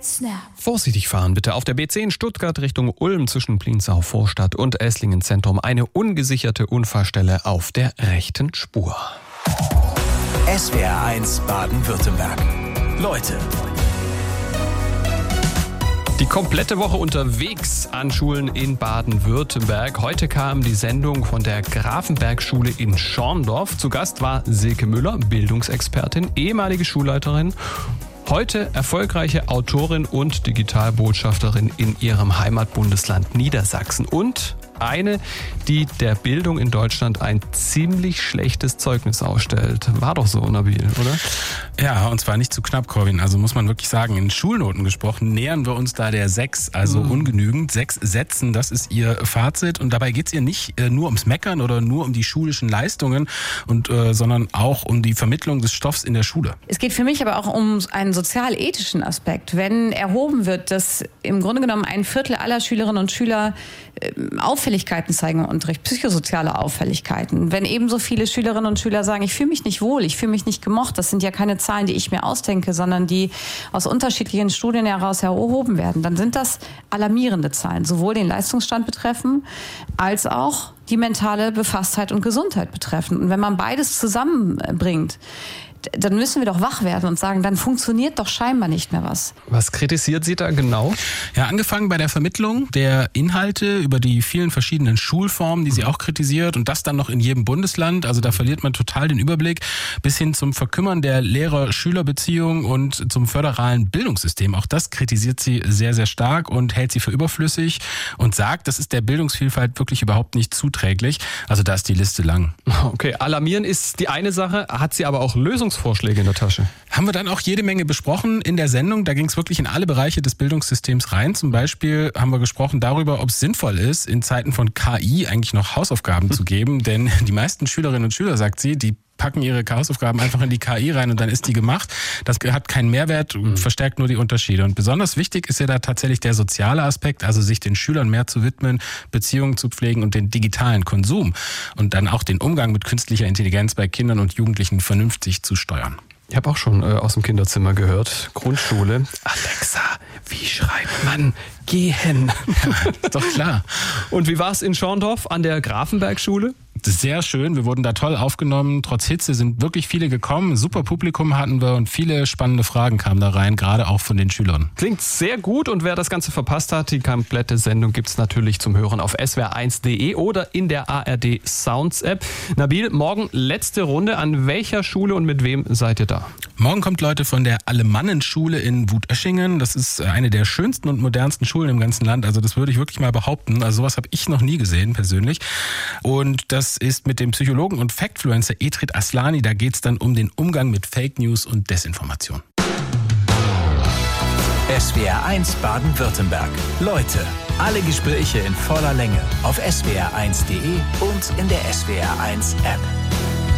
Snap. Vorsichtig fahren bitte auf der B10 Stuttgart Richtung Ulm zwischen Pliensau Vorstadt und Esslingen Zentrum. Eine ungesicherte Unfallstelle auf der rechten Spur. SWR1 Baden-Württemberg. Leute. Die komplette Woche unterwegs an Schulen in Baden-Württemberg. Heute kam die Sendung von der Grafenberg-Schule in Schorndorf. Zu Gast war Silke Müller, Bildungsexpertin, ehemalige Schulleiterin. Heute erfolgreiche Autorin und Digitalbotschafterin in ihrem Heimatbundesland Niedersachsen. Und eine, die der Bildung in Deutschland ein ziemlich schlechtes Zeugnis ausstellt. War doch so, Nabil, oder? Ja, und zwar nicht zu knapp, Corwin. Also muss man wirklich sagen, in Schulnoten gesprochen, nähern wir uns da der 6, also ungenügend. 6 Sätzen, das ist ihr Fazit. Und dabei geht's ihr nicht nur ums Meckern oder nur um die schulischen Leistungen, sondern auch um die Vermittlung des Stoffs in der Schule. Es geht für mich aber auch um einen sozial-ethischen Aspekt. Wenn erhoben wird, dass im Grunde genommen 1/4 aller Schülerinnen und Schüler Auffälligkeiten zeigen im Unterricht, psychosoziale Auffälligkeiten. Wenn ebenso viele Schülerinnen und Schüler sagen, ich fühle mich nicht wohl, ich fühle mich nicht gemocht, das sind ja keine Zahlen, die ich mir ausdenke, sondern die aus unterschiedlichen Studien heraus erhoben werden, dann sind das alarmierende Zahlen, sowohl den Leistungsstand betreffen, als auch die mentale Befasstheit und Gesundheit betreffen. Und wenn man beides zusammenbringt, dann müssen wir doch wach werden und sagen, dann funktioniert doch scheinbar nicht mehr was. Was kritisiert sie da genau? Ja, angefangen bei der Vermittlung der Inhalte über die vielen verschiedenen Schulformen, die sie auch kritisiert, und das dann noch in jedem Bundesland. Also da verliert man total den Überblick, bis hin zum Verkümmern der Lehrer-Schüler-Beziehung und zum föderalen Bildungssystem. Auch das kritisiert sie sehr, sehr stark und hält sie für überflüssig und sagt, das ist der Bildungsvielfalt wirklich überhaupt nicht zuträglich. Also da ist die Liste lang. Okay, alarmieren ist die eine Sache, hat sie aber auch Lösungsvorschläge in der Tasche? Haben wir dann auch jede Menge besprochen in der Sendung. Da ging es wirklich in alle Bereiche des Bildungssystems rein. Zum Beispiel haben wir gesprochen darüber, ob es sinnvoll ist, in Zeiten von KI eigentlich noch Hausaufgaben zu geben. Denn die meisten Schülerinnen und Schüler, sagt sie, die packen ihre Hausaufgaben einfach in die KI rein und dann ist die gemacht. Das hat keinen Mehrwert, verstärkt nur die Unterschiede. Und besonders wichtig ist ja da tatsächlich der soziale Aspekt, also sich den Schülern mehr zu widmen, Beziehungen zu pflegen und den digitalen Konsum und dann auch den Umgang mit künstlicher Intelligenz bei Kindern und Jugendlichen vernünftig zu steuern. Ich habe auch schon aus dem Kinderzimmer gehört, Grundschule. Alexa, wie schreibt man gehen? Ja, doch klar. Und wie war es in Schorndorf an der Grafenberg-Schule? Sehr schön, wir wurden da toll aufgenommen. Trotz Hitze sind wirklich viele gekommen. Super Publikum hatten wir und viele spannende Fragen kamen da rein, gerade auch von den Schülern. Klingt sehr gut, und wer das Ganze verpasst hat, die komplette Sendung gibt's natürlich zum Hören auf swr1.de oder in der ARD Sounds App. Nabil, morgen letzte Runde. An welcher Schule und mit wem seid ihr da? Morgen kommt Leute von der Alemannenschule in Wutöschingen. Das ist eine der schönsten und modernsten Schulen im ganzen Land. Also das würde ich wirklich mal behaupten. Also sowas habe ich noch nie gesehen persönlich. Und das ist mit dem Psychologen und Factfluencer Etrit Aslani. Da geht es dann um den Umgang mit Fake News und Desinformation. SWR1 Baden-Württemberg. Leute, alle Gespräche in voller Länge auf swr1.de und in der SWR1 App.